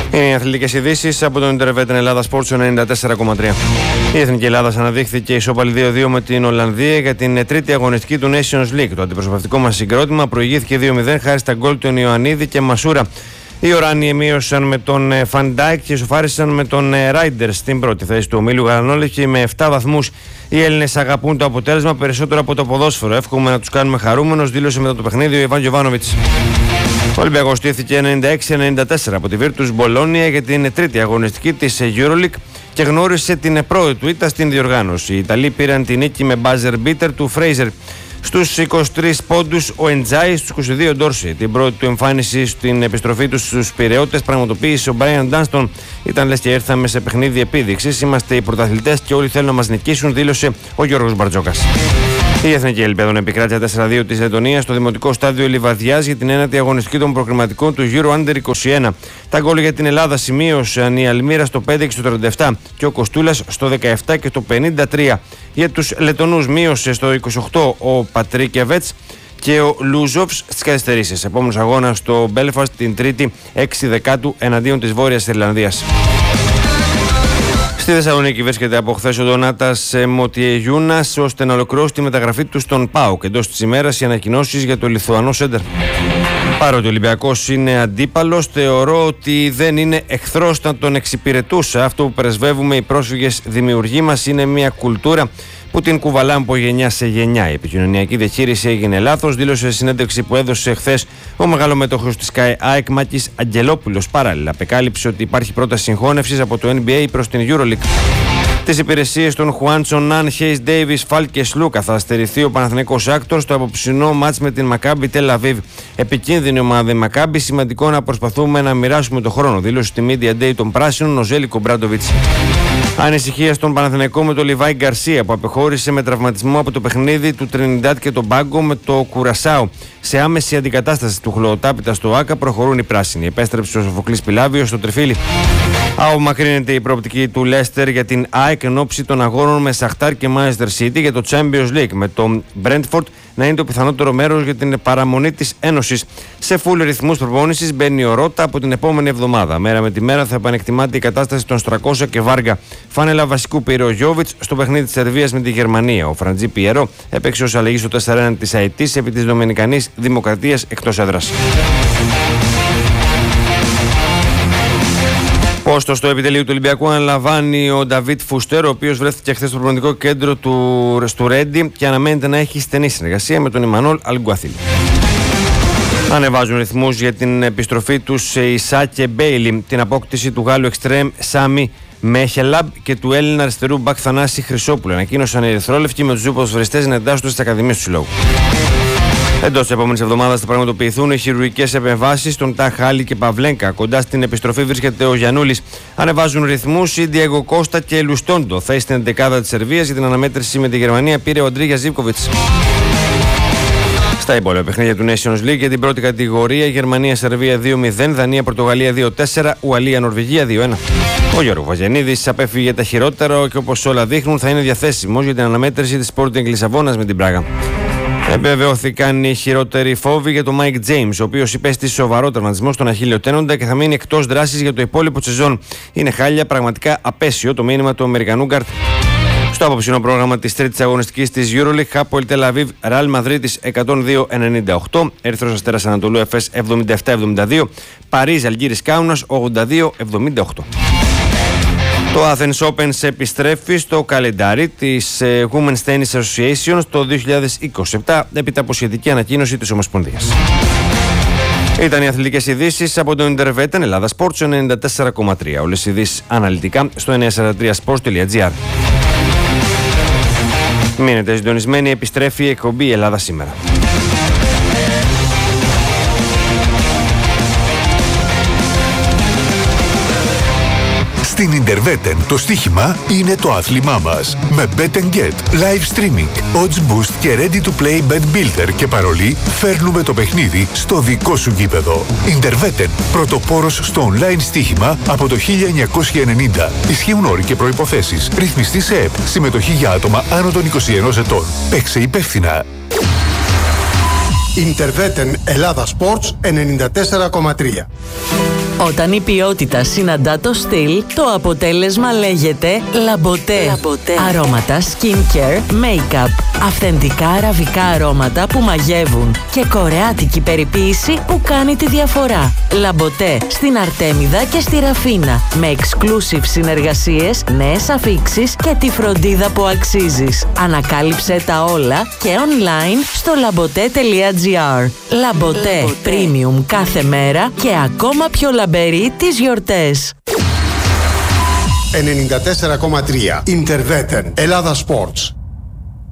Είναι οι αθλητικές ειδήσεις από τον Ιντερβέτεν Ελλάδα Sports 94,3. Η Εθνική Ελλάδας αναδείχθηκε ισόπαλη 2-2 με την Ολλανδία για την τρίτη αγωνιστική του Nations League. Το αντιπροσωπευτικό μας συγκρότημα προηγήθηκε 2-0 χάρη στα γκολ των Ιωαννίδη και Μασούρα. Οι Οράνιοι μείωσαν με τον Φαντάικ και ισοφάρισαν με τον Ράιντερ στην πρώτη θέση του ομίλου Γαλανόλευκη με 7 βαθμούς. Οι Έλληνες αγαπούν το αποτέλεσμα περισσότερο από το ποδόσφαιρο. Εύχομαι να τους κάνουμε χαρούμενους, δήλωσε μετά το παιχνίδι ο Ιβάν Γιοβάνοβιτς. Ο Ολυμπιακός στήθηκε 96-94 από τη Virtus Μπολόνια για την τρίτη αγωνιστική της EuroLeague και γνώρισε την πρώτη του ήττα στην διοργάνωση. Οι Ιταλοί πήραν την νίκη με buzzer beater του Fraser. Στους 23 πόντους ο Εντζάι, στους 22 Ντόρση. Την πρώτη του εμφάνιση στην επιστροφή του στους Πειραιώτες πραγματοποίησε ο Μπράιαν Ντάνστον. Ήταν λες και ήρθαμε σε παιχνίδι επίδειξης. Είμαστε οι πρωταθλητές και όλοι θέλουν να μας νικήσουν, δήλωσε ο Γιώργος Μπαρτζόκας. Η Εθνική Ελπέδων επικράτησε 4-2 της Λετωνίας στο δημοτικό στάδιο Λιβαδιάς για την ένατη αγωνιστική των προκριματικών του Euro Under 21. Τα γκολ για την Ελλάδα σημείωσαν η Αλμύρα στο 5 και στο 37 και ο Κοστούλας στο 17 και το 53. Για τους Λετωνούς μείωσε στο 28 ο Πατρίκεβετς και ο Λούζοφς στις καθυστερήσεις. Επόμενος αγώνας στο Μπέλφαστ την Τρίτη 6 Δεκάτου εναντίον της Βόρειας Ιρλανδίας. Στη Θεσσαλονίκη βρίσκεται από χθες ο Ντονάτας Μοτιεγιούνας ώστε να ολοκληρώσει τη μεταγραφή του στον ΠΑΟΚ. Εντός της ημέρας οι ανακοινώσεις για το Λιθουανό Σέντερ. Παρότι ο Ολυμπιακός είναι αντίπαλος, θεωρώ ότι δεν είναι εχθρός να τον εξυπηρετούσα. Αυτό που πρεσβεύουμε οι πρόσφυγες δημιουργοί μας είναι μια κουλτούρα που την κουβαλάμε από γενιά σε γενιά. Η επικοινωνιακή διαχείριση έγινε λάθος, δήλωσε σε συνέντευξη που έδωσε χθες ο μεγαλομέτωχος της ΑΕΚ Μάκης Αγγελόπουλος. Παράλληλα, απεκάλυψε ότι υπάρχει πρόταση συγχώνευσης από το NBA προς την EuroLeague. Τις υπηρεσίες των Χουάντσον, Ναν, Χέις, Ντέιβις, Φάλ και Σλούκα θα στερηθεί ο Παναθηναϊκός Άκτορ στο απόψινό μάτς με την Μακάμπι Τελ Αβίβ. Επικίνδυνη ομάδα η Μακάμπι, σημαντικό να προσπαθούμε να μοιράσουμε το χρόνο, δήλωσε στη Media Day των Πράσινων ο Ζέλικο Μπράντοβιτς. Ανησυχία στον Παναθηναϊκό με τον Λιβάη Γκαρσία που απεχώρησε με τραυματισμό από το παιχνίδι του Τρινιντάτ και τον Μπάγκο με το Κουρασάο. Σε άμεση αντικατάσταση του Χλωοτάπητα στο ΆΚΑ προχωρούν οι πράσινοι. Επέστρεψε ο Σοφοκλής Πιλάβιος στο Τριφύλι. Απομακρύνεται η προοπτική του Λέστερ για την ΑΕΚ εν ώψη των αγώνων με Σαχτάρ και Manchester City για το Champions League, με το Brentford να είναι το πιθανότερο μέρος για την παραμονή της Ένωσης. Σε φουλ ρυθμούς προπόνησης μπαίνει ο Ρότα από την επόμενη εβδομάδα. Μέρα με τη μέρα θα επανεκτιμάται η κατάσταση των Στρακόσα και Βάργα. Φάνελα βασικού πήρε ο Γιώβιτς στο παιχνίδι της Σερβίας με τη Γερμανία. Ο Φραντζή Πιερό έπαιξε ως αλλαγή στο 4-1 της ΑΕΤ επί της Δομινικανής Δημοκρατίας εκτός έδρας. Πόστο στο επιτελείο του Ολυμπιακού αναλαμβάνει ο Νταβίτ Φουστέρ, ο οποίος βρέθηκε χθες στο προπονητικό κέντρο του Ρέντι και αναμένεται να έχει στενή συνεργασία με τον Ιμανόλ Αλγκουαθίλ. Ανεβάζουν ρυθμούς για την επιστροφή τους σε Ισά και Μπέιλι, την απόκτηση του Γάλλου εξτρέμ Σάμι Μέχελαμπ και του Έλληνα αριστερού μπακ Θανάση Χρυσόπουλου. Ανακοίνωσαν οι ερυθρόλευκοι με τους δύο ποδοσφαιριστές να εντάσσονται στις ακαδημίες του συλλόγου. Εντός της επόμενης εβδομάδας θα πραγματοποιηθούν οι χειρουργικές επεμβάσεις των Ταχάλη και Παυλένκα. Κοντά στην επιστροφή βρίσκεται ο Γιαννούλης. Ανεβάζουν ρυθμούς οι Διέγκο Κώστα και Λουστόντο. Θέση στην 11η της Σερβίας για την αναμέτρηση με τη Γερμανία πήρε ο Αντρίγια Ζίβκοβιτς. Στα υπόλοιπα παιχνίδια του Nations League για την πρώτη κατηγορία, Γερμανία-Σερβία 2-0, Δανία-Πορτογαλία 2-4, Ουαλία-Νορβηγία 2-1. Ο Γιώργος Βαγενίδης απέφυγε τα χειρότερα και όπως όλα δείχνουν θα είναι διαθέσιμος για την αναμέτρηση της Sporting Λισαβόνας με την Πράγα. Επιβεβαιώθηκαν οι χειρότεροι φόβοι για τον Μάικ Τζέιμς, ο οποίος υπέστη σοβαρό τραυματισμό στον αχίλλειο τένοντα και θα μείνει εκτός δράσης για το υπόλοιπο σεζόν. Είναι χάλια, πραγματικά απέσιο το μήνυμα του Αμερικανού γκάρτ. Στο απόψινό πρόγραμμα της τρίτης αγωνιστικής της EuroLeague, Χάπολ Τελ Αβίβ Ρεάλ Μαδρίτης 102-98, Ερυθρός Αστέρας Ανατολού Εφές 77-72, Παρίζ Αλγύρης Κάουνας 82-78. Το Athens Open επιστρέφει στο καλεντάρι της Women's Tennis Association το 2027 έπειτα από σχετική ανακοίνωση της Ομοσπονδίας. Ήταν οι αθλητικές ειδήσεις από το Ιντερβέτεν Ελλάδα Sports 94,3. Όλες οι ειδήσεις αναλυτικά στο 943sports.gr. Μείνετε συντονισμένοι, επιστρέφει η εκπομπή Ελλάδα σήμερα. Στην Ιντερβέτεν το στοίχημα είναι το άθλημά μας. Με Bet & Get, live streaming, odds boost και ready to play bet builder και παρολί φέρνουμε το παιχνίδι στο δικό σου γήπεδο. Ιντερβέτεν, πρωτοπόρος στο online στοίχημα από το 1990. Ισχύουν όροι και προϋποθέσεις. Ρυθμιστή σε ΕΠ. Συμμετοχή για άτομα άνω των 21 ετών. Παίξε υπεύθυνα. Ιντερβέτεν Ελλάδα Sports 94,3. Όταν η ποιότητα συναντά το στυλ, το αποτέλεσμα λέγεται Λαμποτέ. Αρώματα skincare, make-up, αυθεντικά αραβικά αρώματα που μαγεύουν και κορεάτικη περιποίηση που κάνει τη διαφορά. Λαμποτέ στην Αρτέμιδα και στη Ραφίνα, με exclusive συνεργασίες, νέες αφίξεις και τη φροντίδα που αξίζεις. Ανακάλυψε τα όλα και online στο labote.gr. Λαμποτέ, premium κάθε μέρα και ακόμα πιο λαμπερή τις γιορτές. 94,3 Interveten Ελλάδα Sports.